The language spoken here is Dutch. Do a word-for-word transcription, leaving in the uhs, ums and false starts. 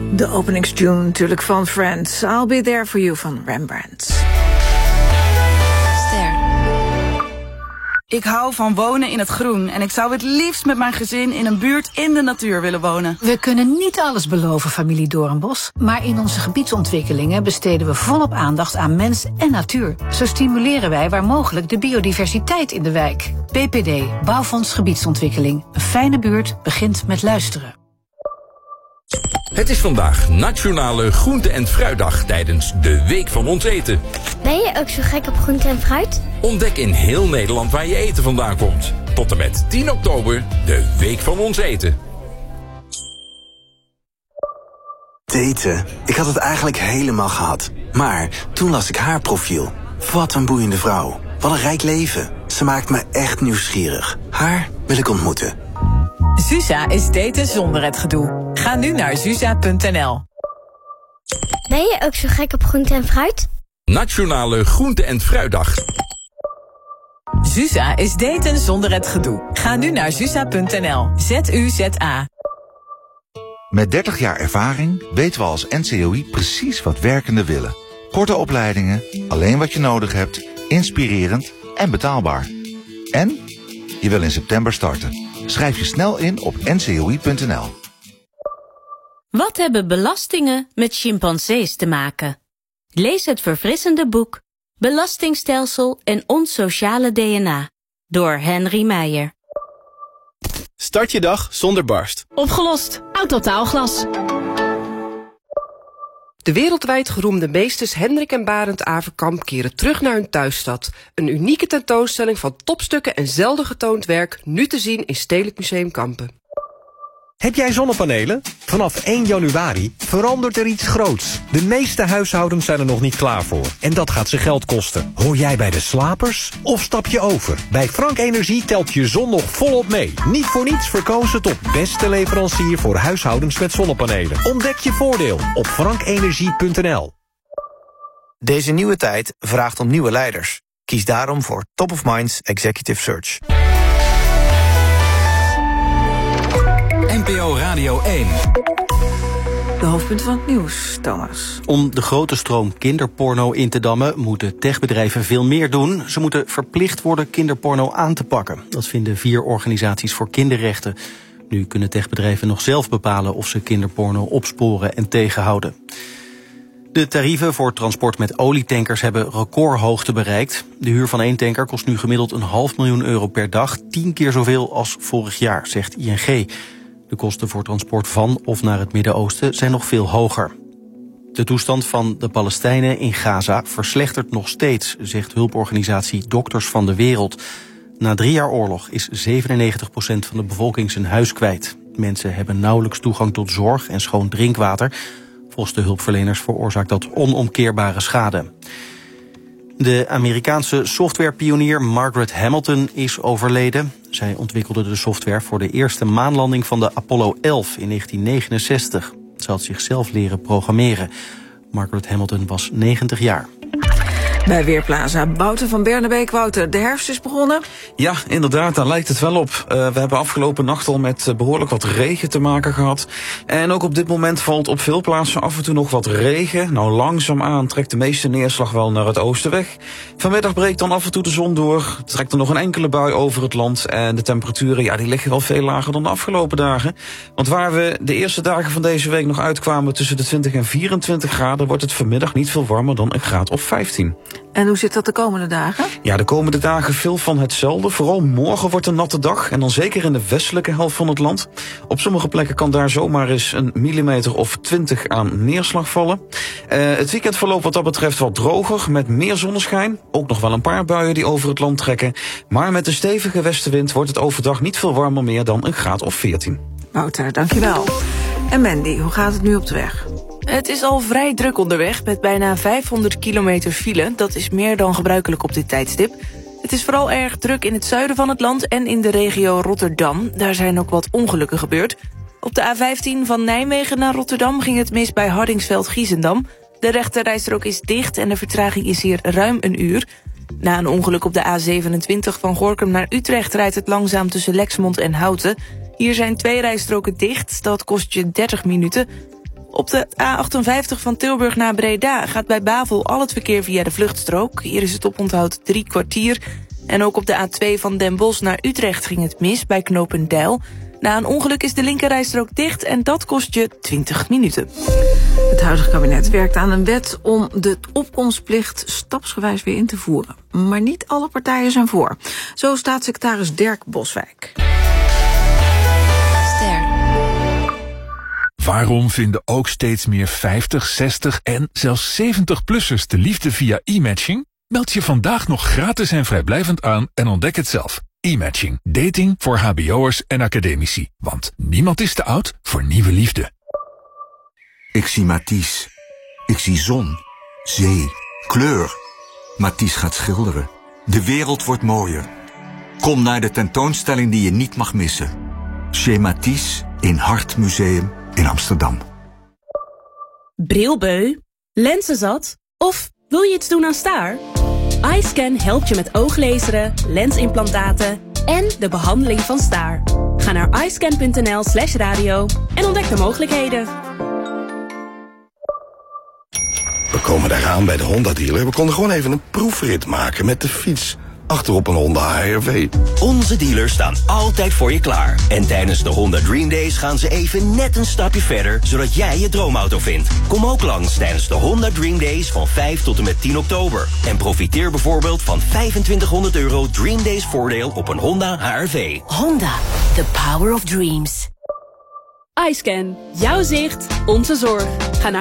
De openingstune natuurlijk van Friends. I'll Be There For You van Rembrandt. Ster. Ik hou van wonen in het groen en ik zou het liefst met mijn gezin in een buurt in de natuur willen wonen. We kunnen niet alles beloven, familie Doornbos, maar in onze gebiedsontwikkelingen besteden we volop aandacht aan mens en natuur. Zo stimuleren wij waar mogelijk de biodiversiteit in de wijk. B P D, Bouwfonds Gebiedsontwikkeling. Een fijne buurt begint met luisteren. Het is vandaag Nationale Groente- en Fruitdag tijdens de Week van Ons Eten. Ben je ook zo gek op groente en fruit? Ontdek in heel Nederland waar je eten vandaan komt. Tot en met tien oktober, de Week van Ons Eten. Daten. Ik had het eigenlijk helemaal gehad. Maar toen las ik haar profiel. Wat een boeiende vrouw. Wat een rijk leven. Ze maakt me echt nieuwsgierig. Haar wil ik ontmoeten. Zuza is daten zonder het gedoe. Ga nu naar zuza punt n l. Ben je ook zo gek op groente en fruit? Nationale Groente- en Fruitdag. Zuza is daten zonder het gedoe. Ga nu naar zuza punt n l. Z U Z A. Met dertig jaar ervaring weten we als N C O I precies wat werkenden willen. Korte opleidingen, alleen wat je nodig hebt, inspirerend en betaalbaar. En je wil in september starten. Schrijf je snel in op n c o i punt n l. Wat hebben belastingen met chimpansees te maken? Lees het verfrissende boek Belastingstelsel en ons sociale D N A door Henry Meijer. Start je dag zonder barst. Opgelost. Autotaalglas. De wereldwijd geroemde meesters Hendrik en Barend Averkamp keren terug naar hun thuisstad. Een unieke tentoonstelling van topstukken en zelden getoond werk, nu te zien in Stedelijk Museum Kampen. Heb jij zonnepanelen? Vanaf één januari verandert er iets groots. De meeste huishoudens zijn er nog niet klaar voor. En dat gaat ze geld kosten. Hoor jij bij de slapers? Of stap je over? Bij Frank Energie telt je zon nog volop mee. Niet voor niets verkozen tot beste leverancier voor huishoudens met zonnepanelen. Ontdek je voordeel op frank energie punt n l. Deze nieuwe tijd vraagt om nieuwe leiders. Kies daarom voor Top of Minds Executive Search. N P O Radio één. De hoofdpunten van het nieuws, Thomas. Om de grote stroom kinderporno in te dammen moeten techbedrijven veel meer doen. Ze moeten verplicht worden kinderporno aan te pakken. Dat vinden vier organisaties voor kinderrechten. Nu kunnen techbedrijven nog zelf bepalen of ze kinderporno opsporen en tegenhouden. De tarieven voor transport met olietankers hebben recordhoogte bereikt. De huur van één tanker kost nu gemiddeld een half miljoen euro per dag. Tien keer zoveel als vorig jaar, zegt I N G. De kosten voor transport van of naar het Midden-Oosten zijn nog veel hoger. De toestand van de Palestijnen in Gaza verslechtert nog steeds, zegt hulporganisatie Dokters van de Wereld. Na drie jaar oorlog is zevenennegentig procent van de bevolking zijn huis kwijt. Mensen hebben nauwelijks toegang tot zorg en schoon drinkwater. Volgens de hulpverleners veroorzaakt dat onomkeerbare schade. De Amerikaanse softwarepionier Margaret Hamilton is overleden. Zij ontwikkelde de software voor de eerste maanlanding van de Apollo elf in negentien negenenzestig. Ze had zichzelf leren programmeren. Margaret Hamilton was negentig jaar. Bij Weerplaza Wouter van Bernebeek. Wouter, de herfst is begonnen. Ja, inderdaad, daar lijkt het wel op. Uh, we hebben afgelopen nacht al met uh, behoorlijk wat regen te maken gehad. En ook op dit moment valt op veel plaatsen af en toe nog wat regen. Nou, langzaamaan trekt de meeste neerslag wel naar het oosten weg. Vanmiddag breekt dan af en toe de zon door. Trekt er nog een enkele bui over het land. En de temperaturen, ja, die liggen wel veel lager dan de afgelopen dagen. Want waar we de eerste dagen van deze week nog uitkwamen tussen de twintig en vierentwintig graden... wordt het vanmiddag niet veel warmer dan een graad of vijftien. En hoe zit dat de komende dagen? Ja, de komende dagen veel van hetzelfde. Vooral morgen wordt een natte dag. En dan zeker in de westelijke helft van het land. Op sommige plekken kan daar zomaar eens een millimeter of twintig aan neerslag vallen. Uh, het weekend verloopt wat dat betreft wat droger. Met meer zonneschijn. Ook nog wel een paar buien die over het land trekken. Maar met de stevige westenwind wordt het overdag niet veel warmer meer dan een graad of veertien. Wouter, dankjewel. En Mandy, hoe gaat het nu op de weg? Het is al vrij druk onderweg met bijna vijfhonderd kilometer file. Dat is meer dan gebruikelijk op dit tijdstip. Het is vooral erg druk in het zuiden van het land en in de regio Rotterdam. Daar zijn ook wat ongelukken gebeurd. Op de A vijftien van Nijmegen naar Rotterdam ging het mis bij Hardingsveld-Giessendam. De rechterrijstrook is dicht en de vertraging is hier ruim een uur. Na een ongeluk op de A zevenentwintig van Gorinchem naar Utrecht rijdt het langzaam tussen Lexmond en Houten. Hier zijn twee rijstroken dicht, dat kost je dertig minuten... Op de A achtenvijftig van Tilburg naar Breda gaat bij Bavel al het verkeer via de vluchtstrook. Hier is het oponthoud drie kwartier. En ook op de A twee van Den Bosch naar Utrecht ging het mis bij Knopendijl. Na een ongeluk is de linkerrijstrook dicht en dat kost je twintig minuten. Het huidige kabinet werkt aan een wet om de opkomstplicht stapsgewijs weer in te voeren. Maar niet alle partijen zijn voor. Zo staatssecretaris Dirk Boswijk. Waarom vinden ook steeds meer vijftig, zestig en zelfs zeventig-plussers de liefde via e-matching? Meld je vandaag nog gratis en vrijblijvend aan en ontdek het zelf. E-matching. Dating voor hbo'ers en academici. Want niemand is te oud voor nieuwe liefde. Ik zie Matisse. Ik zie zon, zee, kleur. Matisse gaat schilderen. De wereld wordt mooier. Kom naar de tentoonstelling die je niet mag missen. Chez Matisse in Hart Museum in Amsterdam. Brilbeu? Lenzenzat? Of wil je iets doen aan staar? iScan helpt je met ooglezeren, lensimplantaten en de behandeling van staar. Ga naar iscan.nl slash radio en ontdek de mogelijkheden. We komen daaraan bij de Honda-dealer. We konden gewoon even een proefrit maken met de fiets. Achterop een Honda H R V. Onze dealers staan altijd voor je klaar. En tijdens de Honda Dream Days gaan ze even net een stapje verder, zodat jij je droomauto vindt. Kom ook langs tijdens de Honda Dream Days van vijf tot en met tien oktober. En profiteer bijvoorbeeld van vijfentwintighonderd euro Dream Days voordeel op een Honda H R V. Honda, the power of dreams. iScan, jouw zicht, onze zorg. Ga naar